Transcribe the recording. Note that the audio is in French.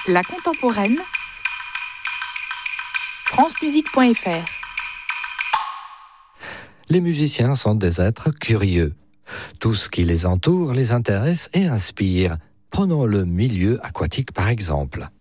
La contemporaine, francemusique.fr. Les musiciens sont des êtres curieux. Tout ce qui les entoure les intéresse et inspire. Prenons le milieu aquatique par exemple.